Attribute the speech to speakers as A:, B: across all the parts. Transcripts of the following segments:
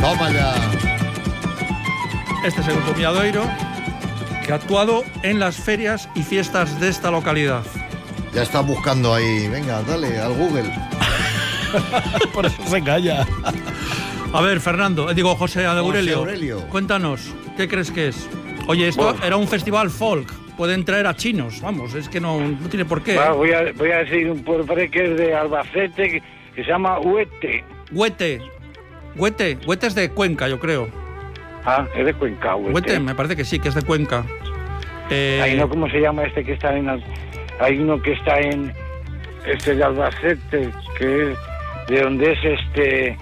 A: Toma ya.
B: Este es el Grupo Milladoiro, que ha actuado en las ferias y fiestas de esta localidad.
A: Ya está buscando ahí. Venga, dale al Google.
C: Por eso se calla.
B: A ver, Fernando, digo José Aurelio,
A: Aurelio.
B: cuéntanos, ¿qué crees que es? Oye, esto era un festival folk, pueden traer a chinos, vamos, es que no tiene por qué.
D: Voy a decir un pueblo que es de Albacete, que se llama Huete.
B: Huete es de Cuenca, yo creo.
D: Ah, es de Cuenca,
B: Huete, me parece que sí, que es de Cuenca.
D: Ahí no, ¿cómo se llama este que está en... Hay uno que está en... Este de Albacete, que es... De donde es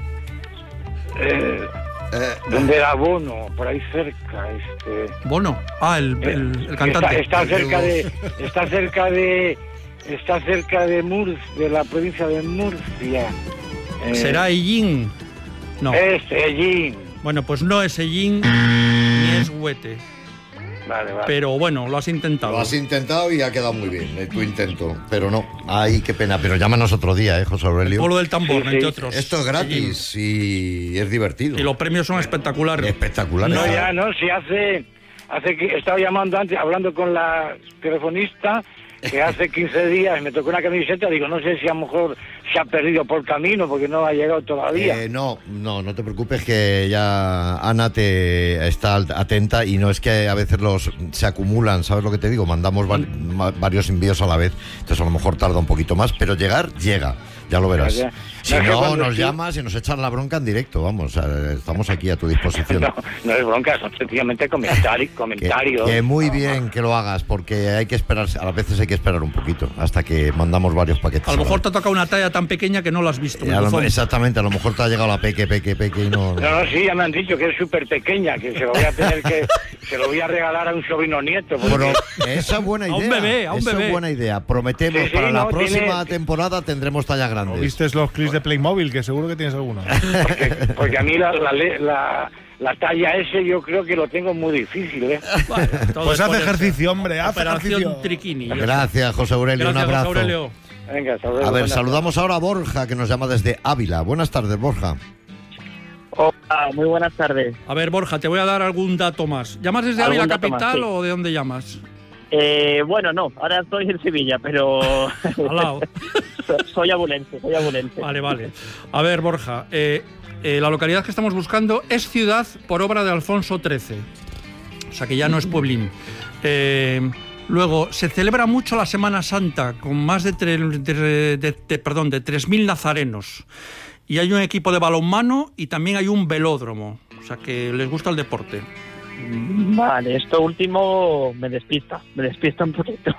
D: donde era Bono, por ahí cerca,
B: Bono, el cantante.
D: Está cerca de Murcia, de la provincia de Murcia.
B: ¿Será Ellín? No.
D: Es Ellín.
B: Bueno, pues no es Ellín ni es Huete.
D: Vale.
B: Pero bueno, lo has intentado.
A: Lo has intentado y ha quedado muy bien tu intento. Pero no, ay, qué pena. Pero llámanos otro día, José Aurelio.
B: Pueblo del Tambor, entre otros.
A: Esto es gratis y es divertido.
B: Y los premios son espectaculares.
A: Espectaculares.
D: No, ya, no, si hace que estaba llamando antes, hablando con la telefonista, que hace 15 días me tocó una camiseta, digo, no sé si a lo mejor se ha perdido por camino porque no ha llegado todavía.
A: No te preocupes, que ya Ana te está atenta, y no es que a veces se acumulan, ¿sabes lo que te digo? Mandamos varios envíos a la vez, entonces a lo mejor tarda un poquito más, pero llega, ya lo verás.
D: Ya.
A: Si no, nos llamas y nos echan la bronca en directo, vamos, estamos aquí a tu disposición.
D: No es bronca, son sencillamente comentarios.
A: Que muy bien que lo hagas, porque hay que esperar, a veces hay que esperar un poquito, hasta que mandamos varios paquetes.
B: A lo mejor te ha tocado una talla tan pequeña que no la has visto.
A: Exactamente, a lo mejor te ha llegado la peque y no...
D: No, sí, ya me han dicho que es súper pequeña, que se lo voy a tener que... se lo voy a regalar a un sobrino nieto. Porque...
A: Esa es buena idea.
B: A un bebé.
A: Esa es buena idea. Prometemos,
D: sí,
A: para la próxima temporada tendremos talla grande.
C: ¿No viste los clips de Playmobil? Que seguro que tienes alguno.
D: Porque a mí la talla S yo creo que lo tengo muy difícil, ¿eh?
B: Bueno,
C: pues haz ejercicio, hombre, haz ejercicio.
B: Triquini.
A: Gracias, José Aurelio, un abrazo.
B: José Aurelio.
D: Venga, hasta luego.
A: A ver, saludamos ahora a Borja, que nos llama desde Ávila. Buenas tardes, Borja.
E: Hola, muy buenas tardes.
B: A ver, Borja, te voy a dar algún dato más. ¿Llamas desde Ávila capital o de dónde llamas?
E: Bueno, no, ahora estoy en Sevilla, pero
B: al lado.
E: soy abulense.
B: Vale. A ver, Borja, la localidad que estamos buscando es ciudad por obra de Alfonso XIII, o sea que ya no es pueblín. Luego, se celebra mucho la Semana Santa, con más de 3.000 nazarenos. Y hay un equipo de balonmano y también hay un velódromo, o sea que les gusta el deporte.
E: Vale, esto último me despista un poquito.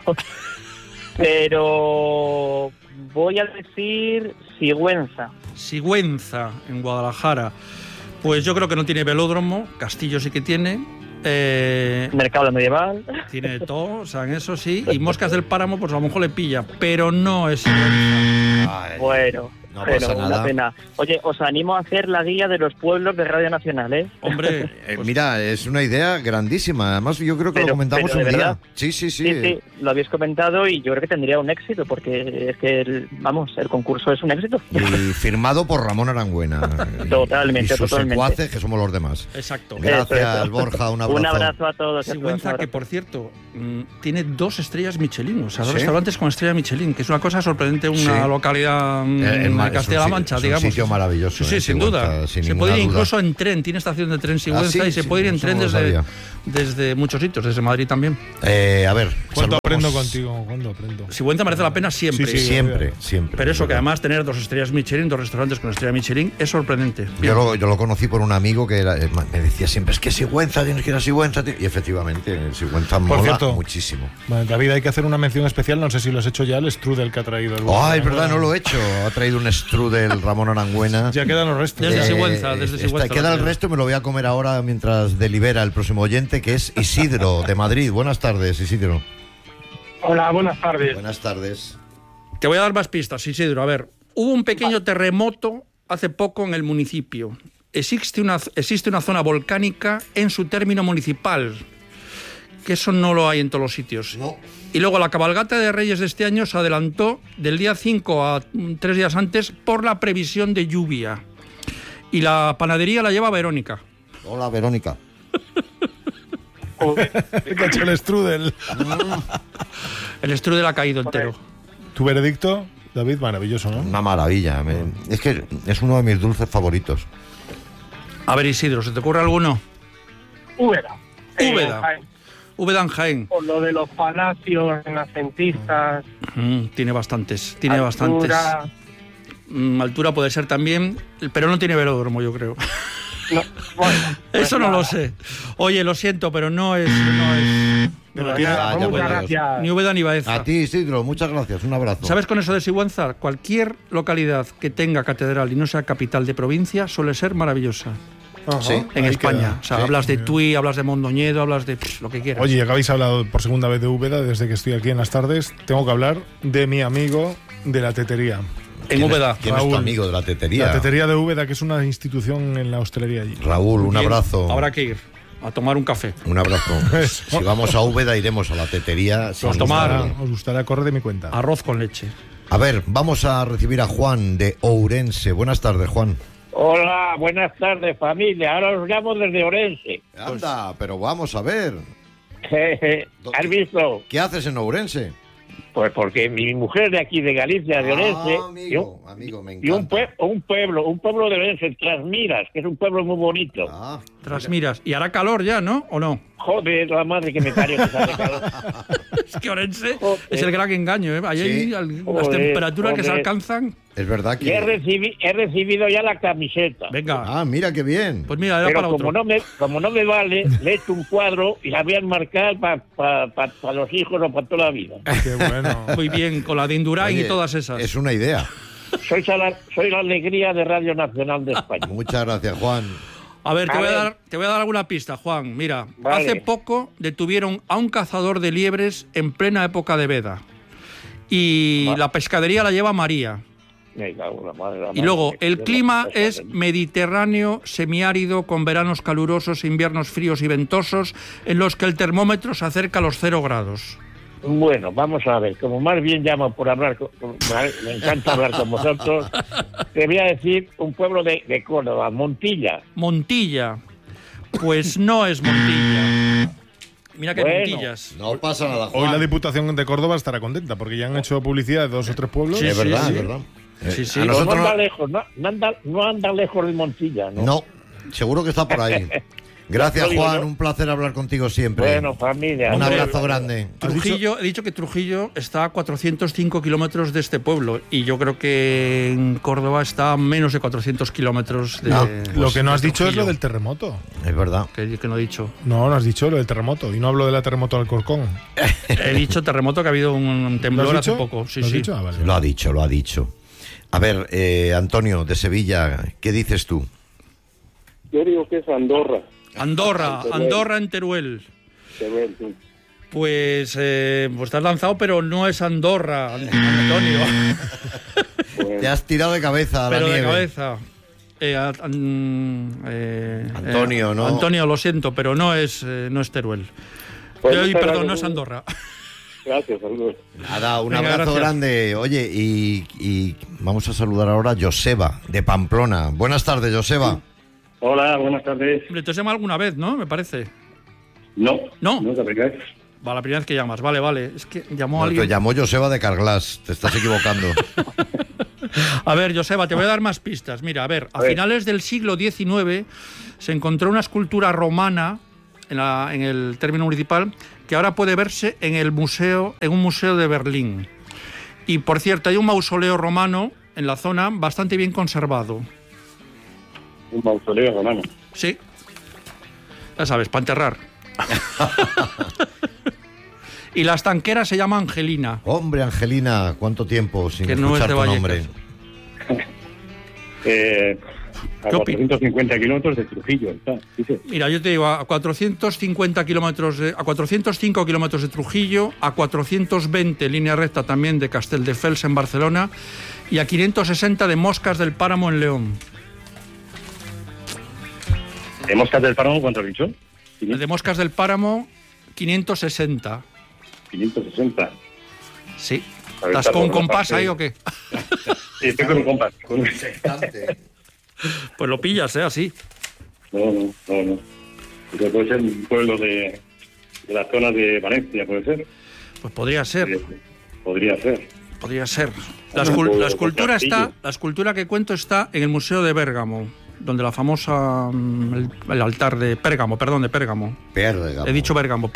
E: Pero voy a decir Sigüenza.
B: Sigüenza, en Guadalajara. Pues yo creo que no tiene velódromo, Castillo sí que tiene.
E: Mercado medieval.
B: Tiene de todo, o sea, en eso sí. Y Moscas del Páramo, pues a lo mejor le pilla, pero no es Sigüenza.
E: Bueno.
A: No pasa nada.
E: Una pena. Oye, os animo a hacer la guía de los pueblos de Radio Nacional, ¿eh?
B: Hombre, pues...
A: mira, es una idea grandísima. Además, yo creo que lo comentamos un día. Sí,
E: lo habéis comentado y yo creo que tendría un éxito, porque es que, el concurso es un éxito.
A: Y firmado por Ramón Arangüena.
E: Totalmente,
A: y sus secuaces, que somos los demás.
B: Exacto.
A: Gracias, Borja, un abrazo.
E: Un abrazo a todos.
B: Sigüenza, que por cierto, tiene 2 estrellas Michelin, o sea, 2 restaurantes con estrella Michelin, que es una cosa sorprendente, una localidad... en Castilla-La Mancha, digamos.
A: Es un sitio maravilloso.
B: Sí, sin duda. Se puede ir incluso en tren, tiene estación de tren Sigüenza y se puede ir en tren desde muchos sitios, desde Madrid también.
A: A ver,
C: ¿cuándo aprendo contigo?
B: Sigüenza merece la pena siempre.
A: Sí, siempre.
B: Pero eso, que además tener 2 estrellas Michelin, 2 restaurantes con estrella Michelin, es sorprendente.
A: Yo lo conocí por un amigo que me decía siempre, es que Sigüenza, tienes que ir a Sigüenza. Y efectivamente, Sigüenza mola muchísimo.
C: Bueno, David, hay que hacer una mención especial, no sé si lo has hecho ya, el strudel que ha traído.
A: Es verdad, no lo he hecho. Ha traído un strudel Ramón Arangüena.
C: Ya quedan los restos.
B: Desde Sigüenza.
A: Queda el resto, me lo voy a comer ahora mientras delibera el próximo oyente, que es Isidro, de Madrid. Buenas tardes, Isidro.
F: Hola, buenas tardes.
A: Buenas tardes.
B: Te voy a dar más pistas, Isidro. A ver, hubo un pequeño terremoto hace poco en el municipio. Existe una zona volcánica en su término municipal, que eso no lo hay en todos los sitios.
A: No.
B: Y luego la cabalgata de Reyes de este año se adelantó del día 5 a 3 días antes por la previsión de lluvia. Y la panadería la lleva Verónica.
A: Hola, Verónica.
C: Te ha hecho el strudel.
B: El strudel ha caído entero.
C: ¿Tu veredicto, David? Maravilloso, ¿no?
A: Una maravilla. Es que es uno de mis dulces favoritos.
B: A ver, Isidro, ¿se te ocurre alguno?
F: Úbeda.
B: Úbeda.
F: Jaén.
B: Úbeda en Jaén.
F: Por lo de los palacios renacentistas.
B: Tiene bastantes.
F: Altura.
B: Altura puede ser también, pero no tiene velódromo, yo creo.
F: No, bueno, pues
B: Eso no
F: nada.
B: lo sé. Oye, lo siento, pero no es
F: Pero
A: Ya,
F: nada,
A: ya,
F: muchas
A: ya,
F: gracias.
B: ni Úbeda ni Baeza.
A: A ti, Isidro, muchas gracias. Un abrazo.
B: ¿Sabes con eso de Sigüenza? Cualquier localidad que tenga catedral y no sea capital de provincia suele ser maravillosa.
C: Ajá,
A: Sí.
B: En
C: ahí
B: España.
C: queda.
B: O sea,
A: Sí.
B: hablas de Tui, hablas de Mondoñedo, hablas de lo que quieras.
C: Oye, ya que habéis hablado por segunda vez de Úbeda, desde que estoy aquí en las tardes, tengo que hablar de mi amigo de la tetería.
B: en Úbeda.
A: ¿Quién es tu
C: Raúl.
A: amigo de la tetería?
C: La tetería de Úbeda, que es una institución en la hostelería allí.
A: Raúl, un
B: Bien,
A: abrazo.
B: Habrá que ir a tomar un café.
A: Un abrazo.
C: Eso.
A: Si vamos a Úbeda, iremos a la tetería. sin
B: tomar.
A: duda.
C: Os gustará, corre de mi cuenta.
B: Arroz con leche.
A: A ver, vamos a recibir a Juan de Ourense. Buenas tardes, Juan.
G: Hola, buenas tardes familia, ahora os llamo desde Orense.
A: Anda, pero vamos a ver.
G: ¿Has visto?
A: ¿Qué haces en Ourense?
G: Pues porque mi mujer de aquí de Galicia, de Orense,
A: amigo, me
G: y un
A: encanta.
G: pueblo de Orense, Trasmiras, que es un pueblo muy bonito.
A: Ah,
B: Trasmiras. ¿Y hará calor ya, no? ¿O no?
G: Joder, la madre que me parió que sale calor.
B: Es que Orense
G: Joder.
B: es el gran engaño, ¿eh? Ahí
A: Sí.
B: hay las
G: Joder,
B: temperaturas que se
G: joder.
B: alcanzan.
A: es verdad
G: Y he
A: que...
G: recibido ya la camiseta.
B: Venga.
A: Ah, mira qué bien.
B: Pues mira, era
G: Pero
B: para otro.
G: como no me vale, le he hecho un cuadro y la voy a enmarcar para los hijos o para toda la vida.
C: Qué bueno.
B: Muy bien, con la de Indurain
A: Oye,
B: y todas esas.
A: Es una idea.
G: Soy la alegría de Radio Nacional de España.
A: Muchas gracias, Juan.
B: A ver,
G: A ver.
B: te voy a dar alguna pista, Juan. Mira,
G: Vale.
B: hace poco detuvieron a un cazador de liebres en plena época de veda. Y
G: Va.
B: la pescadería la lleva María.
G: Me cago en la madre, la
B: Y
G: madre
B: luego,
G: que
B: el
G: Dios
B: clima
G: la
B: es mediterráneo, semiárido, con veranos calurosos, inviernos fríos y ventosos, en los que el termómetro se acerca a los 0 grados.
G: Bueno, vamos a ver, como más bien llamo por hablar, me encanta hablar con vosotros, te voy a decir un pueblo de Córdoba, Montilla.
B: Montilla. Pues no es Montilla. Mira que
G: Bueno.
B: Montillas.
A: No pasa nada, Juan.
C: Hoy la Diputación de Córdoba estará contenta porque ya han hecho publicidad de 2 o 3 pueblos.
B: Sí,
A: Es verdad,
B: sí.
A: es verdad.
B: Sí, sí.
A: A
G: No
A: nosotros
G: anda lejos, no anda lejos de Montilla, ¿no?
A: no, seguro que está por ahí. Gracias,
G: Lo digo
A: Juan.
G: yo.
A: Un placer hablar contigo siempre.
G: Bueno, familia.
A: Un
G: hombre,
A: abrazo grande.
B: Trujillo, he dicho que Trujillo está a 405 kilómetros de este pueblo y yo creo que en Córdoba está a menos de 400 kilómetros de...
A: No,
C: Lo que no
B: de
C: has dicho es
B: Trujillo.
C: lo del terremoto.
A: Es verdad.
B: Que no he dicho.
C: No, no has dicho lo del terremoto. Y no hablo de la terremoto de Alcorcón.
B: He dicho terremoto, que ha habido un
C: ¿Lo
B: temblor
C: has
B: hace
C: dicho?
B: poco. Sí,
C: ¿Lo has
B: sí.
C: dicho? Ah, vale.
A: Lo ha dicho, lo ha dicho. A ver, Antonio, de Sevilla, ¿qué dices tú?
F: Yo digo que es Andorra.
B: Andorra en Teruel. Pues te has lanzado, pero no es Andorra, Antonio.
A: Te has tirado de cabeza a la
B: Pero de
A: nieve.
B: cabeza.
A: Antonio, ¿no?
B: Antonio, lo siento, pero no es Teruel.
F: Pues
B: Perdón,
F: muchas
B: no es
F: gracias.
B: Andorra.
F: Gracias, saludos.
A: Nada, un
B: Venga,
A: abrazo
B: gracias.
A: grande. Oye, y vamos a saludar ahora a Joseba, de Pamplona. Buenas tardes, Joseba.
F: Hola, buenas tardes.
B: Hombre, te has llamado alguna vez, ¿no? Me parece.
F: No,
B: No.
F: no te aplicáis.
B: Va, la primera vez que llamas. Vale. Es que llamó
A: No, te
B: alguien.
A: llamó Joseba de Carglass. Te estás equivocando.
B: A ver, Joseba, te voy a dar más pistas. Mira, a ver, a
F: ver.
B: finales del siglo XIX se encontró una escultura romana en el término municipal que ahora puede verse en un museo de Berlín. Y por cierto, hay un mausoleo romano en la zona bastante bien conservado.
F: Un mausoleo romano.
B: Sí. Ya sabes, para enterrar. Y la estanquera se llama Angelina.
A: Hombre, Angelina, ¿cuánto tiempo sin
B: Que no es
A: escuchar
B: de
A: tu
B: Vallecas.
A: nombre?
F: A
B: ¿Qué opinas?
F: 450 kilómetros de Trujillo, está. Dice.
B: Mira, yo te digo, a 450 kilómetros, a 405 kilómetros de Trujillo, a 420 línea recta también de Castelldefels en Barcelona y a 560 de Moscas del Páramo en León.
F: ¿De Moscas del Páramo cuánto has dicho?
B: De Moscas del Páramo, 560.
F: 560.
B: Sí.
F: A ver,
B: ¿Estás
F: está
B: con un
F: por una
B: compás
F: parte.
B: ahí o qué?
F: Sí, estoy con un compás.
A: Sextante.
B: Pues lo pillas, así.
F: No. Porque puede ser un pueblo de la zona de Valencia, ¿puede ser?
B: Pues podría ser.
F: Podría ser.
B: Podría ser. La
F: Pueblo
B: escultura
F: Castillo.
B: está, la escultura que cuento está en el Museo de Bérgamo, donde la famosa el altar de Pérgamo.
A: Pérgamo.
B: He dicho Pérgamo.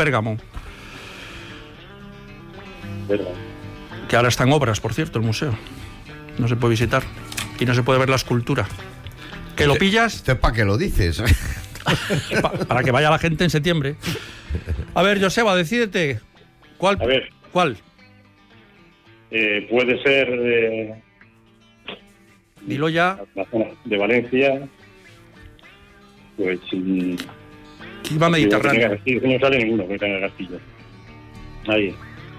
F: ¿Verdad?
B: Que ahora está en obras, por cierto, el museo. No se puede visitar y no se puede ver la escultura. ¿Que lo pillas?
A: ¿Esto es para qué lo dices?
B: Para que vaya la gente en septiembre. A ver, Joseba, decídete. ¿Cuál?
F: A ver.
B: ¿Cuál?
F: Puede ser
B: Dilo ya.
F: la zona de Valencia. Pues
B: Clima mediterráneo.
F: Sí, no sale ninguno que tenga castillo. Ahí.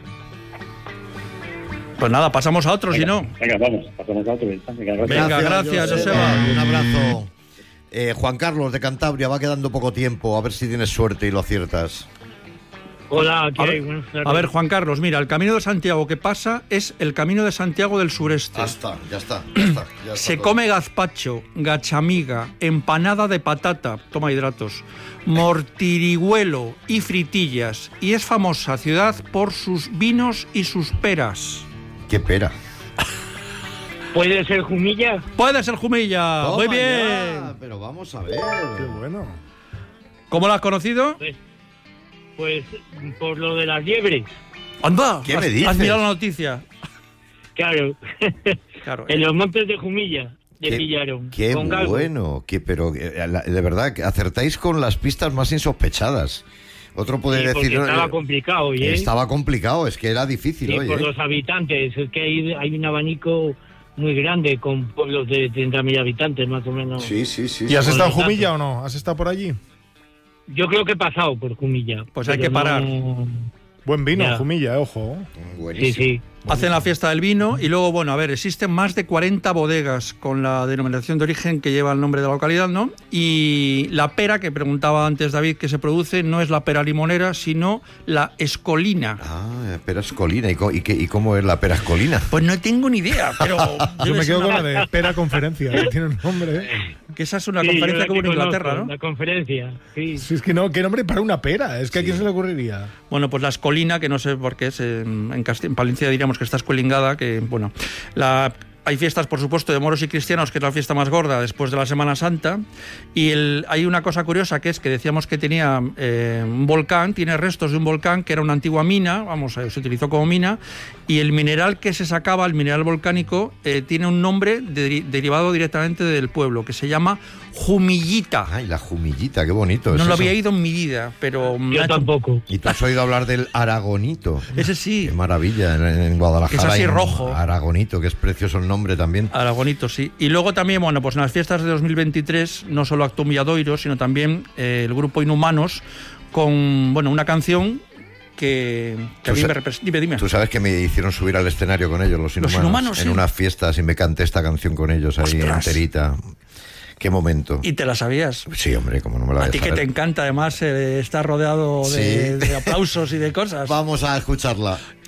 B: Pues nada, pasamos a otro, si no.
F: Venga, vamos, pasamos a otro.
B: Venga, gracias, Joseba.
A: Un abrazo. Juan Carlos de Cantabria, va quedando poco tiempo, a ver si tienes suerte y lo aciertas.
G: Hola, ¿qué
B: A
G: hay?
B: ver,
G: Buenas tardes.
B: a ver, Juan Carlos, mira, el Camino de Santiago que pasa es el Camino de Santiago del sureste.
A: Ya está.
B: Se come gazpacho, gachamiga, empanada de patata, toma hidratos, mortirihuelo y fritillas. Y es famosa ciudad por sus vinos y sus peras.
A: Qué pera.
G: ¿Puede ser Jumilla?
B: Puede ser Jumilla. Muy
A: Toma
B: bien.
A: ya, pero vamos a ver.
C: Qué bueno.
B: ¿Cómo la has conocido?
G: Pues por lo de las liebres.
B: Anda.
A: ¿Qué me
B: Has
A: dices?
B: mirado la noticia.
G: Claro.
B: Claro.
G: En los montes de Jumilla le
A: Qué-
G: pillaron.
A: Qué
G: con galgo.
A: bueno, pero de verdad, que acertáis con las pistas más insospechadas. Otro puede
G: Sí, porque
A: decir...
G: estaba complicado, ¿eh?
A: Estaba complicado, es que era difícil,
G: Sí,
A: oye.
G: por los habitantes. Es que hay un abanico muy grande con pueblos de 30.000 habitantes, más o menos.
A: Sí.
C: ¿Y has
G: Con
C: estado en
G: los
C: Jumilla
G: datos.
C: o no? ¿Has estado por allí?
G: Yo creo que he pasado por Jumilla.
B: Pues hay
G: pero
B: que parar.
G: no-
C: Buen vino,
G: Ya.
C: Jumilla, ojo.
G: Sí,
A: Buenísimo.
G: sí.
B: Hacen la fiesta del vino y luego, bueno, a ver, existen más de 40 bodegas con la denominación de origen que lleva el nombre de la localidad, ¿no? Y la pera, que preguntaba antes David que se produce, no es la pera limonera, sino la escolina.
A: Ah, perascolina. ¿Y cómo es la perascolina?
B: Pues no tengo ni idea, pero...
C: Yo
B: debe
C: me
B: ser
C: quedo con
B: una-
C: la de Pera Conferencia, que tiene un nombre.
B: Que esa es una
G: Sí,
B: conferencia
G: yo la
B: que hubo en
G: que
B: Inglaterra,
G: conozco,
B: ¿no?
G: La conferencia, sí.
C: Si es que no, qué nombre para una pera. Es que a quién se le ocurriría.
B: Bueno, pues la escolina, que no sé por qué es, en Palencia diríamos que está escolingada, que, bueno, hay fiestas, por supuesto, de moros y cristianos, que es la fiesta más gorda después de la Semana Santa, y hay una cosa curiosa, que es que decíamos que tenía un volcán, tiene restos de un volcán que era una antigua mina, se utilizó como mina, y el mineral que se sacaba, el mineral volcánico, tiene un nombre derivado directamente del pueblo, que se llama Jumillita.
A: Ay, la jumillita, qué bonito.
B: No
A: es
B: lo
A: eso.
B: había ido en mi vida, pero... me ha
G: Yo
B: hecho-
G: tampoco.
A: Y tú has oído hablar del aragonito.
B: Ese sí.
A: Qué maravilla, en Guadalajara.
B: Que es así
A: hay un
B: rojo.
A: Aragonito, que es precioso el nombre también.
B: Aragonito, sí. Y luego también, bueno, pues en las fiestas de 2023 no solo actuó Milladoiro, sino también el grupo Inhumanos con, bueno, una canción que a mí me representa. Dime.
A: Tú sabes que me hicieron subir al escenario con ellos, los Inhumanos. En
B: sí.
A: unas fiestas y me canté esta canción con ellos ahí enterita. Qué momento.
B: ¿Y te la sabías?
A: Sí, hombre, como no me la voy
B: A ti que te encanta, además, estar rodeado
A: Sí.
B: de aplausos y de cosas.
A: Vamos a escucharla.